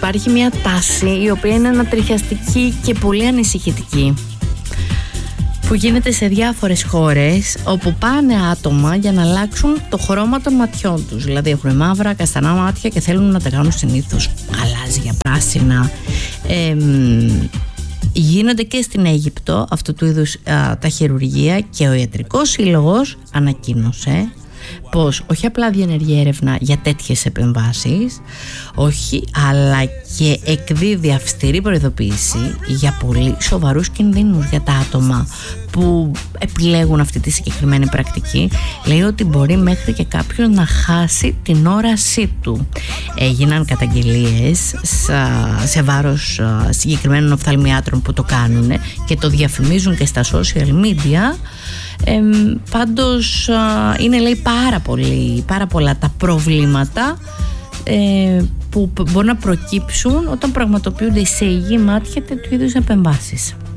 υπάρχει μια τάση η οποία είναι ανατριχιαστική και πολύ ανησυχητική, που γίνεται σε διάφορες χώρες, όπου πάνε άτομα για να αλλάξουν το χρώμα των ματιών τους. Δηλαδή έχουν μαύρα, καστανά μάτια και θέλουν να τα κάνουν συνήθως γαλάζια, πράσινα. Γίνονται και στην Αίγυπτο αυτού του είδους τα χειρουργεία, και ο Ιατρικός Σύλλογος ανακοίνωσε πως όχι απλά διενεργεί έρευνα για τέτοιες επεμβάσεις, όχι, αλλά και εκδίδει αυστηρή προειδοποίηση για πολύ σοβαρούς κινδύνους για τα άτομα που επιλέγουν αυτή τη συγκεκριμένη πρακτική. Λέει ότι μπορεί μέχρι και κάποιος να χάσει την όρασή του. Έγιναν καταγγελίες σε βάρος συγκεκριμένων οφθαλμιάτρων που το κάνουν και το διαφημίζουν και στα social media. Πάντως είναι, λέει, πάρα πολλά τα προβλήματα που μπορούν να προκύψουν όταν πραγματοποιούνται σε υγιή μάτια τέτοιου είδους επεμβάσεις.